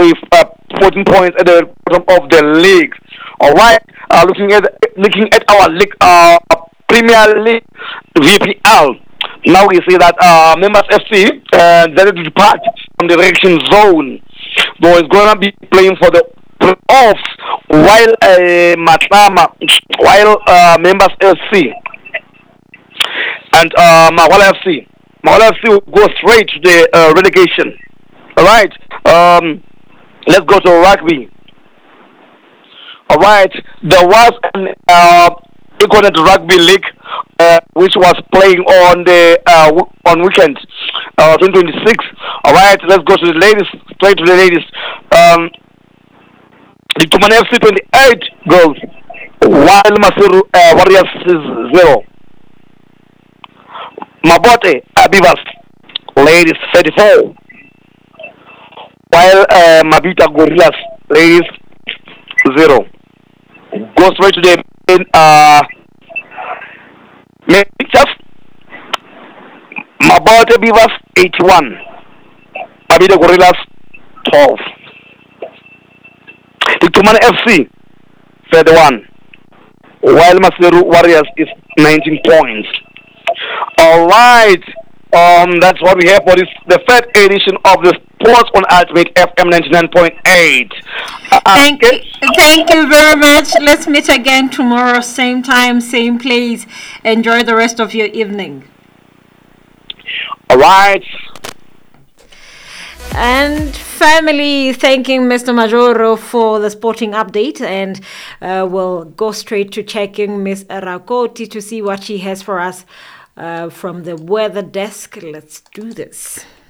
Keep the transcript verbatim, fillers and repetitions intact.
with uh, fourteen points at the bottom of the league. All right, uh, looking at looking at our league, uh, Premier League V P L. Now we see that uh, Members F C uh, decided to depart from the relegation zone. So it's gonna be playing for the playoffs, while uh, Matlama, while uh, Members F C and uh, Mawala F C, Mawala F C will go straight to the uh, relegation. All right, um, let's go to rugby. All right, there was an uh, Econet Rugby League uh, which was playing on the uh, w- on weekend uh, twenty twenty-six. All right, let's go to the ladies, straight to the ladies. Um, the Tumane F C twenty-eight goals, while Masiru uh, Warriors is zero. Mabote Abivas, ladies thirty-four, while uh, Mabita Gorillas, ladies zero. Go straight to the main uh, main pictures. Mabote Abivas eighty-one, Mabita Gorillas twelve. The Tumane F C thirty-one, while Masiru Warriors is nineteen points. All right, um, that's what we have for this the third edition of the Sports on Ultimate F M ninety-nine point eight. Uh, thank you, thank you very much. Let's meet again tomorrow, same time, same place. Enjoy the rest of your evening. All right. And family, thanking Mister Majoro for the sporting update, and uh, we'll go straight to checking Miss Rakoti to see what she has for us uh, from the weather desk. Let's do this.